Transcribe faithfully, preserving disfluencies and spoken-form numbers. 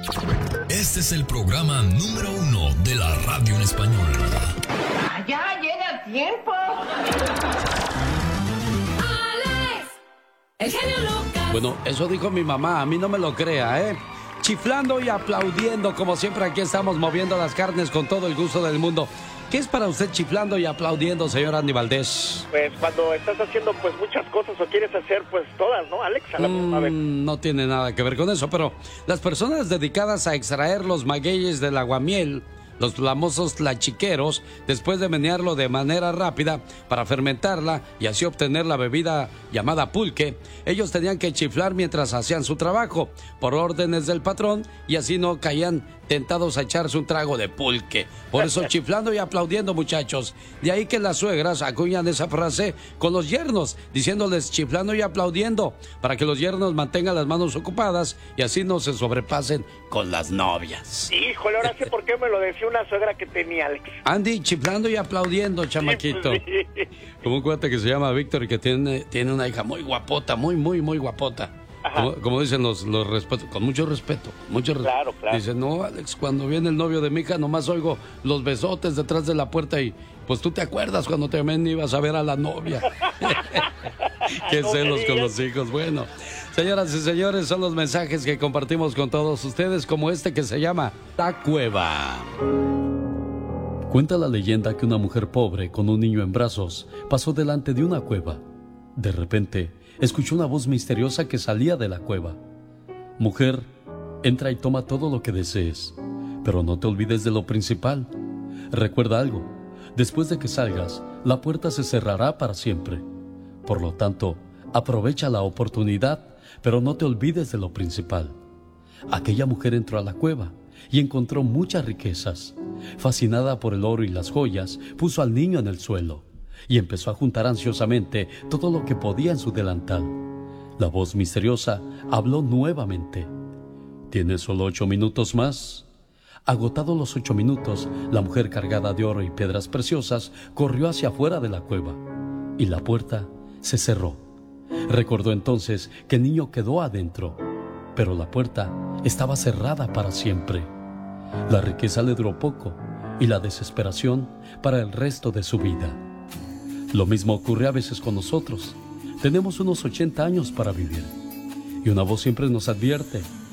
Este es el programa número uno de la radio en español. ¡Ya llega el tiempo! ¡Alex! ¡El genio Lucas! Bueno, eso dijo mi mamá, a mí no me lo crea, ¿eh? Chiflando y aplaudiendo, como siempre aquí estamos moviendo las carnes con todo el gusto del mundo. ¿Qué es para usted chiflando y aplaudiendo, señor Andy Valdés? Pues cuando estás haciendo pues muchas cosas o quieres hacer pues todas, ¿no, Alex? A la misma Mm, vez. no tiene nada que ver con eso, pero las personas dedicadas a extraer los magueyes del aguamiel, los famosos tlachiqueros, después de menearlo de manera rápida para fermentarla y así obtener la bebida llamada pulque, ellos tenían que chiflar mientras hacían su trabajo, por órdenes del patrón, y así no caían tentados a echarse un trago de pulque. Por eso chiflando y aplaudiendo, muchachos. De ahí que las suegras acuñan esa frase con los yernos, diciéndoles chiflando y aplaudiendo, para que los yernos mantengan las manos ocupadas y así no se sobrepasen con las novias. Híjole, ahora sé por qué me lo decía una suegra que tenía, Alex. Andy, chiflando y aplaudiendo, chamaquito. Sí, pues, sí. Como un cuate que se llama Víctor y que tiene, tiene una hija muy guapota, muy, muy, muy guapota. Como, como dicen los, los respetos, con mucho respeto, mucho respeto. Claro, claro. Dice, no, Alex, cuando viene el novio de mi hija, nomás oigo los besotes detrás de la puerta y pues tú te acuerdas cuando también ibas a ver a la novia. Qué No celos me con digas. los hijos. Bueno, señoras y señores, son los mensajes que compartimos con todos ustedes, como este que se llama La Cueva. Cuenta la leyenda que una mujer pobre con un niño en brazos pasó delante de una cueva. De repente, escuchó una voz misteriosa que salía de la cueva. Mujer, entra y toma todo lo que desees, pero no te olvides de lo principal. Recuerda algo, después de que salgas, la puerta se cerrará para siempre. Por lo tanto, aprovecha la oportunidad, pero no te olvides de lo principal. Aquella mujer entró a la cueva y encontró muchas riquezas. Fascinada por el oro y las joyas, puso al niño en el suelo y empezó a juntar ansiosamente todo lo que podía en su delantal. La voz misteriosa habló nuevamente. ¿Tienes solo ocho minutos más? Agotados los ocho minutos, la mujer cargada de oro y piedras preciosas corrió hacia afuera de la cueva y la puerta se cerró. Recordó entonces que el niño quedó adentro, pero la puerta estaba cerrada para siempre. La riqueza le duró poco y la desesperación para el resto de su vida. Lo mismo ocurre a veces con nosotros. Tenemos unos ochenta años para vivir y una voz siempre nos advierte: